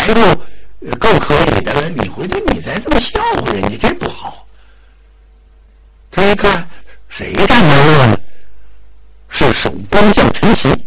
态度够可以的了，你回头你再这么笑话人家，这不好。这一看谁站那乐呢？是守关将陈奇。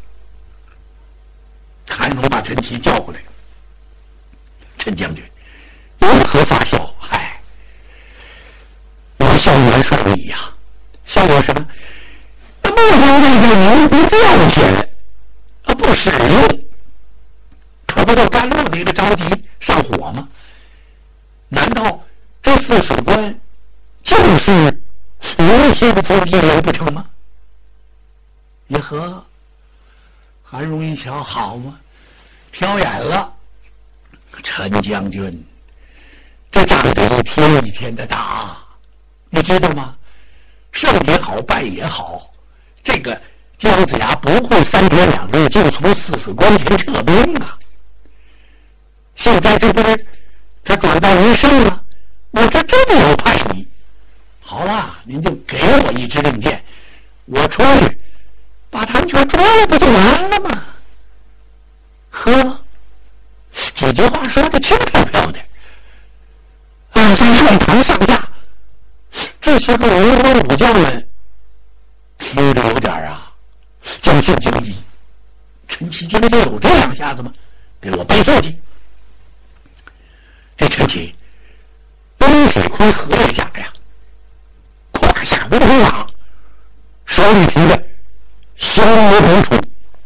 韩荣把陈奇叫过来，陈将军，如何发笑？嗨，我笑元帅你呀，笑我什么？那目标这个您不调遣啊，不使用，可不就甘露的一个着急上火吗？难道这4水关就是无心之地为不成吗？也和韩荣一瞧，好嘛，瞟眼了。陈将军，这仗得一天一天的打，你知道吗？胜也好，败也好，这个姜子牙不会3天2日就从4水关前撤兵啊。现在这不是他转到人胜了，我这真的有派你。好了，您就给我一支令箭，我出去把他们全捉了，不就完了吗？呵，几句话说的轻飘飘的。在上堂上下，这些个文官武将们听着有点将信将疑。陈奇今天有这两下子吗？给我背后去。这陈奇东水坤何为甲呀，胯下无头马，手里提着降魔宝杵，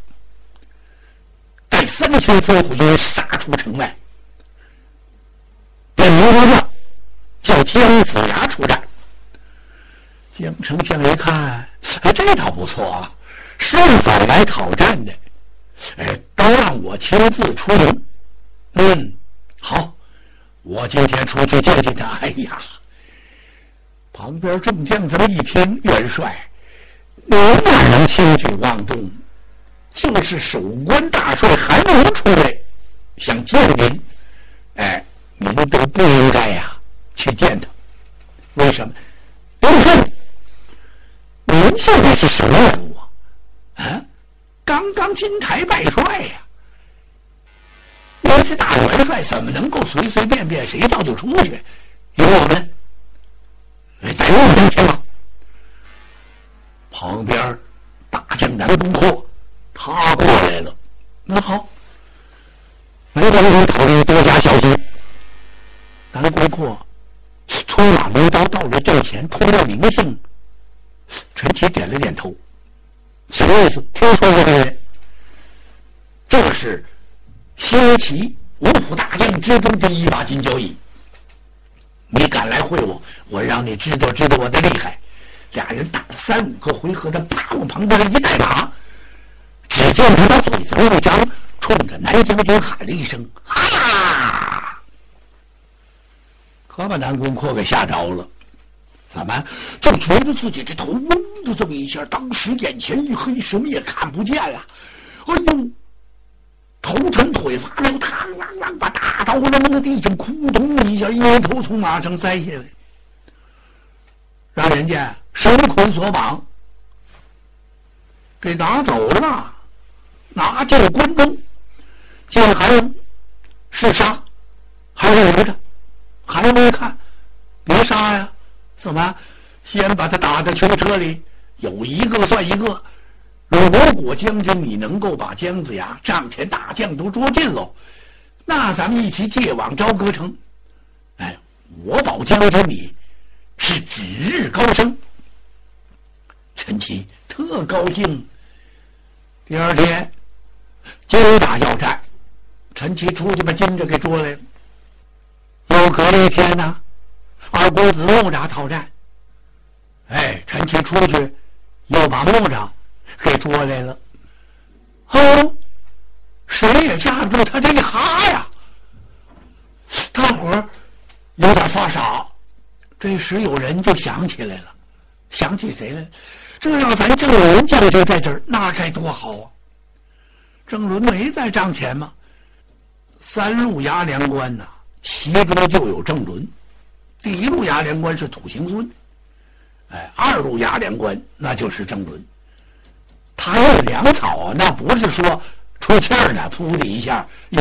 带3000飞虎军杀出城外。本名将叫姜子牙出战。姜丞相一看，这倒不错啊，顺反来讨战的，都让我亲自出营。好，我今天出去见见他。哎呀，旁边众将这么一听，元帅，你哪能轻举妄动？就是守关大帅韩荣出来想见您，您都不应该去见他。为什么？您现在是什么人物啊？刚刚金台拜帅呀！您是大元帅，怎么能够随随便便谁到就出去？有我们在我们前吗？旁边大将南宫阔他过来了。那好，没人能考虑多加小心。南宫阔出马挥刀到了阵前，通了名声。陈奇点了点头，什么意思？听说过这个人？这是新奇五虎大将之中的一把金交椅。你敢来会我，我让你知道我的厉害。俩人打了3、5个回合的，啪往旁边一带马，只见他把嘴子一张，冲着南将军喊了一声：“啊！”可把南宫阔给吓着了。怎么？就觉得自己这头嗡的这么一下，当时眼前一黑，什么也看不见了。哎呦，头沉腿发凉，嘡啷啷把大刀扔在地上，扑通一下，一头从马上栽下来，让人家绳捆索绑，给拿走了，拿进关中。见韩荣是杀还是留着？韩荣一看，别杀呀！怎么？先把他打在囚车里，有一个算一个。如果将军你能够把姜子牙帐前大将都捉尽喽，那咱们一起借往朝歌城。我保将军你是指日高升。陈奇特高兴。第2天金打要战，陈奇出去把金着给捉来了。又隔了1天呢，二公子木吒讨战。陈奇出去又把木吒给捉来了。谁也架不住他这一哈呀！大伙儿有点发傻。这时有人就想起来了，想起谁来？这要咱郑伦将军在这儿，那该多好啊！郑伦没在帐前吗？3路牙粮官呐，其中就有郑伦。第1路牙粮官是土行孙，2路牙粮官那就是郑伦。他用粮草那不是说出气儿的，噗的一下